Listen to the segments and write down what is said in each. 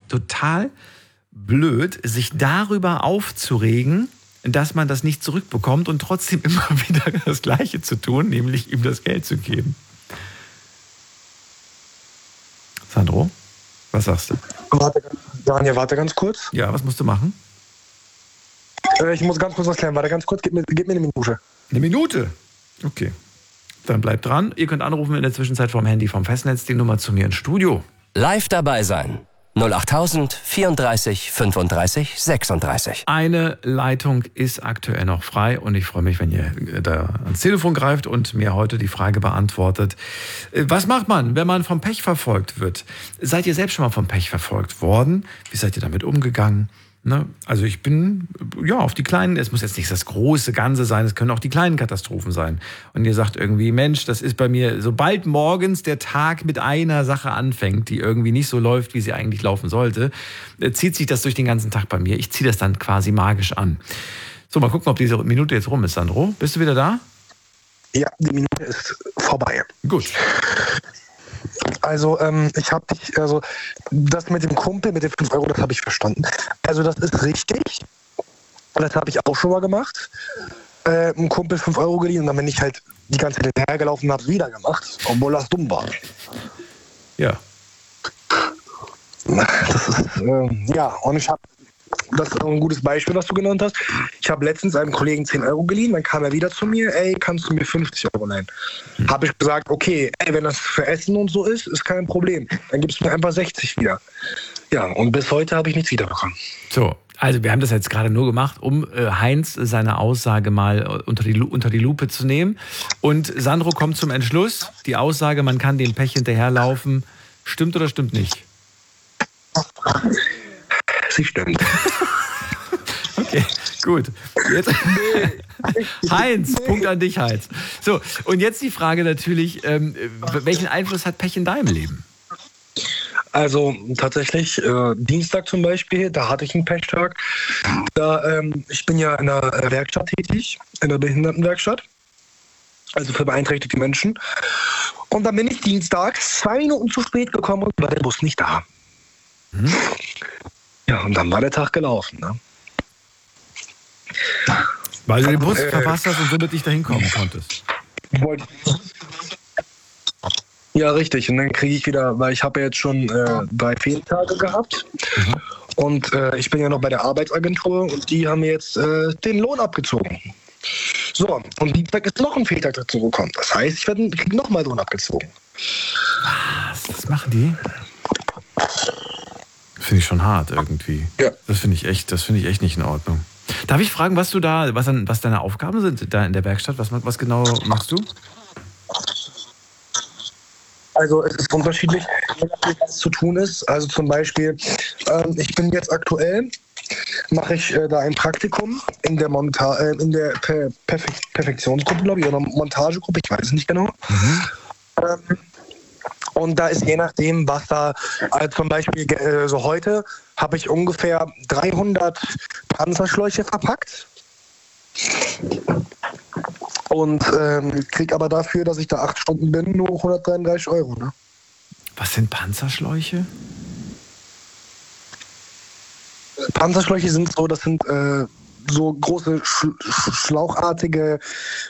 total blöd, sich darüber aufzuregen, dass man das nicht zurückbekommt und trotzdem immer wieder das Gleiche zu tun, nämlich ihm das Geld zu geben. Sandro, was sagst du? Daniel, warte ganz kurz. Ja, was musst du machen? Ich muss ganz kurz was klären. Warte ganz kurz, gib mir eine Minute. Eine Minute? Okay. Dann bleibt dran. Ihr könnt anrufen in der Zwischenzeit vom Handy vom Festnetz die Nummer zu mir ins Studio. Live dabei sein. 08000 34 35 36. Eine Leitung ist aktuell noch frei und ich freue mich, wenn ihr da ans Telefon greift und mir heute die Frage beantwortet. Was macht man, wenn man vom Pech verfolgt wird? Seid ihr selbst schon mal vom Pech verfolgt worden? Wie seid ihr damit umgegangen? Ne? Also ich bin auf die kleinen, es muss jetzt nicht das große Ganze sein, es können auch die kleinen Katastrophen sein. Und ihr sagt irgendwie, Mensch, das ist bei mir, sobald morgens der Tag mit einer Sache anfängt, die irgendwie nicht so läuft, wie sie eigentlich laufen sollte, zieht sich das durch den ganzen Tag bei mir. Ich ziehe das dann quasi magisch an. So, mal gucken, ob diese Minute jetzt rum ist, Sandro. Bist du wieder da? Ja, die Minute ist vorbei. Gut. Also, das mit dem Kumpel, mit den 5 Euro, das habe ich verstanden. Also, das ist richtig. Das habe ich auch schon mal gemacht. Ein Kumpel 5 Euro geliehen und dann bin ich halt die ganze Zeit hinterhergelaufen und habe es wieder gemacht, obwohl das dumm war. Ja. Das ist, und ich habe, das ist ein gutes Beispiel, was du genannt hast. Ich habe letztens einem Kollegen 10 Euro geliehen, dann kam er wieder zu mir, kannst du mir 50 Euro leihen? Habe ich gesagt, okay, wenn das für Essen und so ist kein Problem. Dann gibst du mir einfach 60 wieder. Ja, und bis heute habe ich nichts wiederbekommen. So, also wir haben das jetzt gerade nur gemacht, um Heinz seine Aussage mal unter die Lupe zu nehmen. Und Sandro kommt zum Entschluss, die Aussage, man kann dem Pech hinterherlaufen, stimmt oder stimmt nicht? Sie stimmt. Okay, gut. Jetzt Heinz, Punkt an dich, Heinz. So, und jetzt die Frage natürlich, welchen Einfluss hat Pech in deinem Leben? Also tatsächlich, Dienstag zum Beispiel, da hatte ich einen Pechtag. Ich bin ja in einer Werkstatt tätig, in der Behindertenwerkstatt, also für beeinträchtigte Menschen. Und dann bin ich Dienstag 2 Minuten zu spät gekommen und war der Bus nicht da. Ja, und dann war der Tag gelaufen. Ne? Weil du den Bus verpasst hast und somit nicht dahin kommen konntest. Ja, richtig. Und dann kriege ich wieder, weil ich habe ja jetzt schon 3 Fehltage gehabt. Und ich bin ja noch bei der Arbeitsagentur und die haben mir jetzt den Lohn abgezogen. So, und Dienstag ist noch ein Fehltag dazu gekommen. Das heißt, ich kriege nochmal Lohn abgezogen. Was machen die? Finde ich schon hart irgendwie. Ja. Das finde ich echt nicht in Ordnung. Darf ich fragen, was deine Aufgaben sind da in der Werkstatt? Was genau machst du? Also es ist unterschiedlich, je nachdem, was zu tun ist. Also zum Beispiel, ich bin jetzt aktuell, mache ich da ein Praktikum in der Perfektionsgruppe, glaube ich, oder Montagegruppe, ich weiß es nicht genau. Und da ist je nachdem, was da, also zum Beispiel so heute habe ich ungefähr 300 Panzerschläuche verpackt. Und krieg aber dafür, dass ich da 8 Stunden bin, nur 133 Euro. Ne? Was sind Panzerschläuche? Panzerschläuche sind so große schlauchartige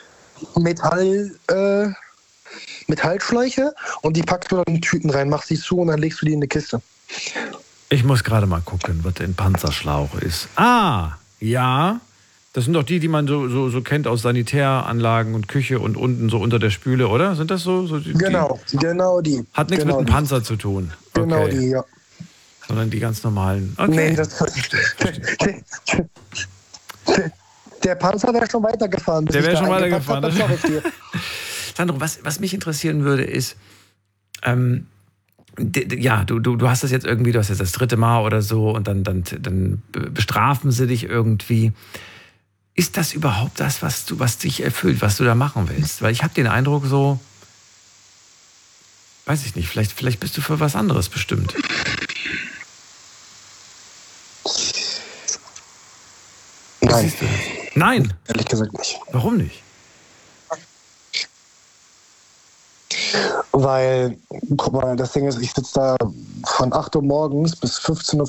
Metallschläuche und die packst du dann in Tüten rein, machst die zu und dann legst du die in eine Kiste. Ich muss gerade mal gucken, was ein Panzerschlauch ist. Ah, ja. Das sind doch die man so kennt aus Sanitäranlagen und Küche und unten so unter der Spüle, oder? Sind das so genau die. Hat nichts mit einem Panzer zu tun. Okay. Genau die, ja. Sondern die ganz normalen. Okay. Nee, der Panzer wäre schon weitergefahren. Der wäre schon weitergefahren. Sandro, was mich interessieren würde, ist, du hast das jetzt irgendwie, du hast jetzt das 3. Mal oder so und dann bestrafen sie dich irgendwie. Ist das überhaupt das, was dich erfüllt, was du da machen willst? Weil ich habe den Eindruck so, weiß ich nicht, vielleicht bist du für was anderes bestimmt. Nein. Siehst du das? Nein. Ehrlich gesagt nicht. Warum nicht? Weil, guck mal, das Ding ist, ich sitze da von 8 Uhr morgens bis 15:45